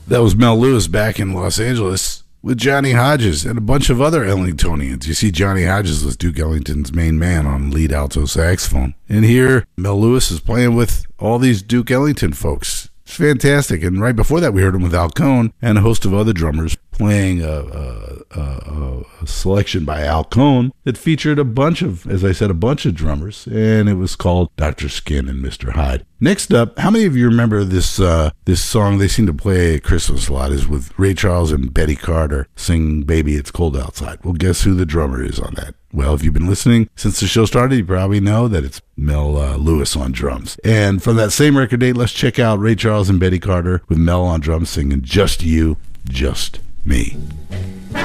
That was Mel Lewis back in Los Angeles with Johnny Hodges and a bunch of other Ellingtonians. You see, Johnny Hodges was Duke Ellington's main man on lead alto saxophone. And here, Mel Lewis is playing with all these Duke Ellington folks. It's fantastic. And right before that, we heard him with Al Cohn and a host of other drummers playing a selection by Al Cohn that featured a bunch of drummers, and it was called Dr. Skin and Mr. Hyde. Next up, how many of you remember this song they seem to play at Christmas a lot, is with Ray Charles and Betty Carter singing Baby It's Cold Outside. Well, guess who the drummer is on that? Well, if you've been listening since the show started, you probably know that it's Mel Lewis on drums. And from that same record date, let's check out Ray Charles and Betty Carter with Mel on drums singing Just You, Just Me.